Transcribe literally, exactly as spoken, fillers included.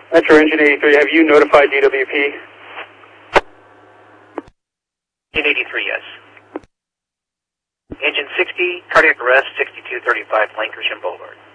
Metro Engine eighty-three, have you notified D W P? Engine eighty-three, yes. Engine sixty, cardiac arrest, sixty-two thirty-five Lankershim Boulevard.